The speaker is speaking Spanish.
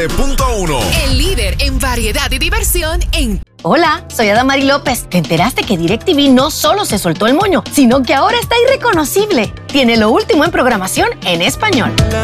.1. El líder en variedad y diversión en... Hola, soy Adamari López. ¿Te enteraste que DirecTV no solo se soltó el moño, sino que ahora está irreconocible? Tiene lo último en programación en español.